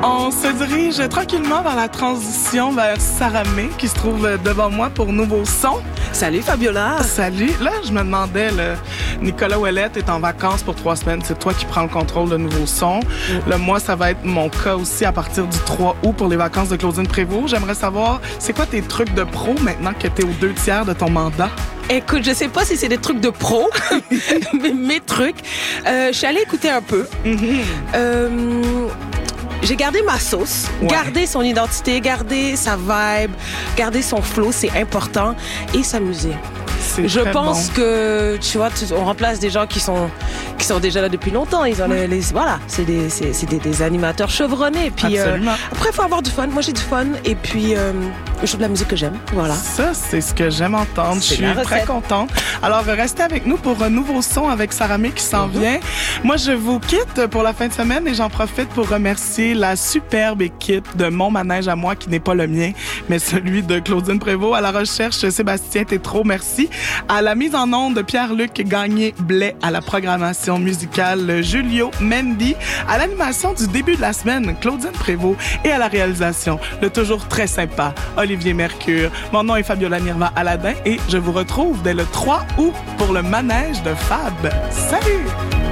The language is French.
On se dirige tranquillement vers la transition vers Saramé qui se trouve devant moi pour Nouveau Son. Salut Fabiola. Salut. Là, je me demandais, Nicolas Ouellette est en vacances pour 3 semaines. C'est toi qui prends le contrôle de Nouveau Son. Là, moi, ça va être mon cas aussi à partir du 3 août pour les vacances de Claudine Prévost. J'aimerais savoir, c'est quoi tes trucs de pro maintenant que t'es aux 2/3 de ton mandat? Écoute, je sais pas si c'est des trucs de pro, mais mes trucs. Je suis allée écouter un peu. J'ai gardé ma sauce, garder son identité, garder sa vibe, garder son flow, c'est important, et s'amuser. Je pense que, tu vois, on remplace des gens qui sont déjà là depuis longtemps. Ils ont voilà, c'est des animateurs chevronnés. Puis après, il faut avoir du fun. Moi, j'ai du fun. Et puis, je joue de la musique que j'aime. Voilà. Ça, c'est ce que j'aime entendre. Je suis très contente. Alors, restez avec nous pour un nouveau son avec Saramé qui s'en vient. Moi, je vous quitte pour la fin de semaine et j'en profite pour remercier la superbe équipe de mon manège à moi, qui n'est pas le mien, mais celui de Claudine Prévost. À la recherche, Sébastien Tétrault, merci. À la mise en onde de Pierre-Luc Gagné-Blais, à la programmation musicale Julio Mendy, à l'animation du début de la semaine Claudine Prévost et à la réalisation le toujours très sympa Olivier Mercure. Mon nom est Fabiola Nirva Aladin et je vous retrouve dès le 3 août pour le manège de Fab. Salut!